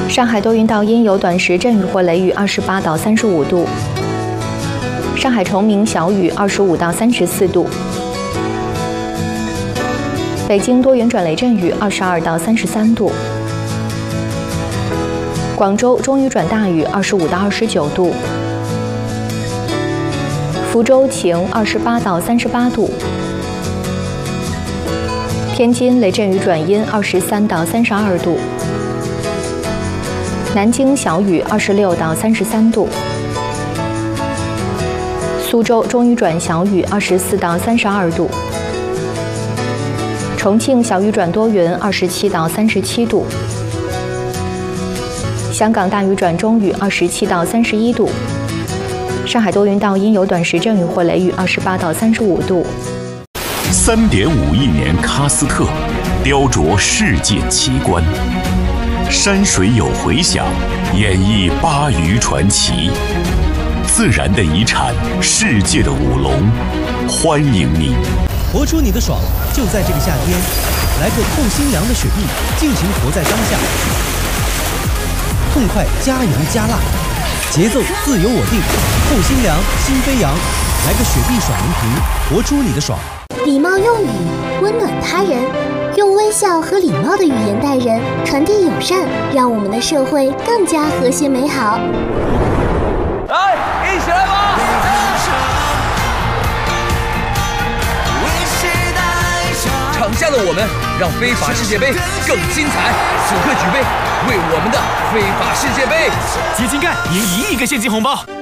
上海多云到阴有短时阵雨或雷雨，28到35度。上海崇明小雨，25到34度。北京多云转雷阵雨，22到33度。广州中雨转大雨，25到29度。福州晴，28到38度。天津雷阵雨转阴，23到32度。南京小雨，26到33度。苏州中雨转小雨，24到32度。重庆小雨转多云，27到37度。香港大雨转中雨，27到31度。上海多云到阴有短时阵雨或雷雨，28到35度。 3.5亿年喀斯特，雕琢世界奇观，山水有回响，演绎巴渝传奇。自然的遗产，世界的舞龙，欢迎你！ 活出你的爽，就在这个夏天，来个透心凉的雪碧，尽情活在当下。痛快加油加辣，节奏自由我定，透心凉心飞扬，来个雪碧爽文瓶，活出你的爽。 礼貌用语，温暖他人，用微笑和礼貌的语言待人，传递友善，让我们的社会更加和谐美好。 来，一起来吧！场下的我们，让非法世界杯更精彩！此刻举杯，为我们的非法世界杯！ 接金盖赢1亿个现金红包！